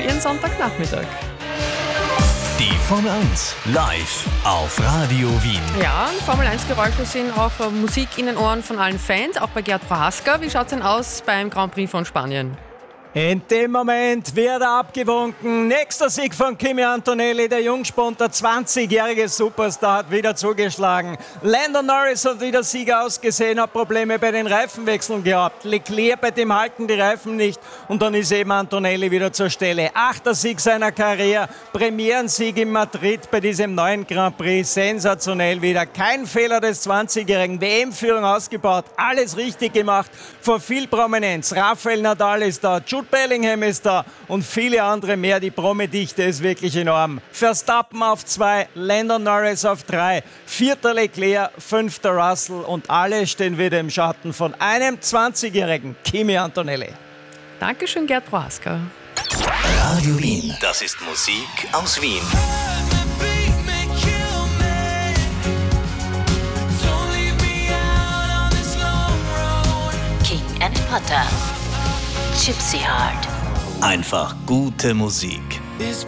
Ihren Sonntagnachmittag. Die Formel 1 live auf Radio Wien. Ja, Formel 1 Geräusche sind auch Musik in den Ohren von allen Fans, auch bei Gerd Prohaska. Wie schaut es denn aus beim Grand Prix von Spanien? In dem Moment wird er abgewunken. Nächster Sieg von Kimi Antonelli, der Jungspund, der 20-jährige Superstar, hat wieder zugeschlagen. Lando Norris hat wieder Sieger ausgesehen, hat Probleme bei den Reifenwechseln gehabt. Leclerc, bei dem halten die Reifen nicht und dann ist eben Antonelli wieder zur Stelle. 8. Sieg seiner Karriere, Premierensieg in Madrid bei diesem neuen Grand Prix. Sensationell wieder. Kein Fehler des 20-jährigen. WM-Führung ausgebaut, alles richtig gemacht, vor viel Prominenz. Rafael Nadal ist da, Jude Bellingham ist da und viele andere mehr. Die Promi-Dichte ist wirklich enorm. Verstappen auf 2, Lando Norris auf 3, 4. Leclerc, 5. Russell und alle stehen wieder im Schatten von einem 20-jährigen Kimi Antonelli. Dankeschön, Gerd Prohaska. Radio Wien, das ist Musik aus Wien. King and Potter. Gypsy Heart. Einfach gute Musik. It's